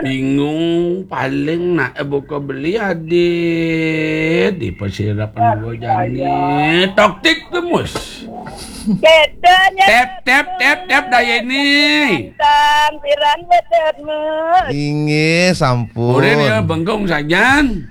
Bingung paling nak buka beli adik di persirapan gua jani tok tik temus. Kedanya Tep daya ini. tang piran betermu. Inge sampun. Udah dia bengkong sajan.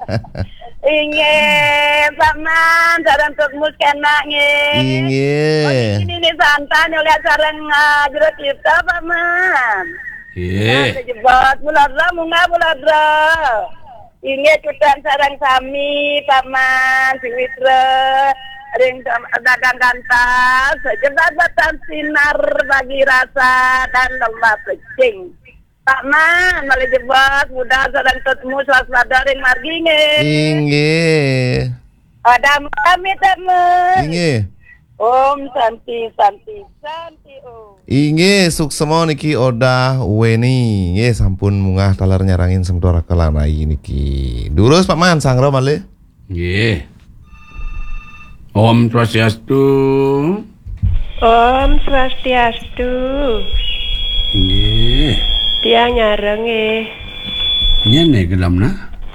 Inge paman sarang tutmus kena nge. Inge. Ini santan oleh sarang jeruk kita paman. Jebot buladra munga buladra. Inge cutan sarang sami paman siwitra. Ring dagang kantas jembatan sinar bagi rasa dan lembah pecing. Pak Man, malah jebak mudah sarang tetemu swaspada ring margi nge. Inge. Ada kami temen. Inge. Om Santi om. Inge suksemo niki Odah Weni. Nggih sampun munggah taler nyarangin semtora kelanai niki. Durus Pak Man sangro malih. Nggih. Om Swastiastu. Om Swastiastu. Nggih. Tiang nyareng nggih. Nyene gelamna.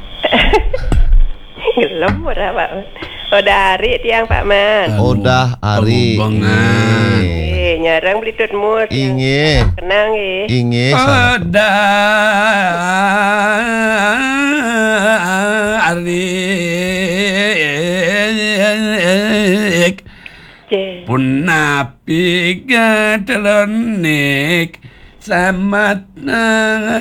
Gelem ora Pak. Odah Ari tiang Pak Man. Odah Ari. Pengembangan. Nggih, nyareng beli tutmut. Inge. Kenang nggih. Inge. Odah Ari. Punapi katelenik samat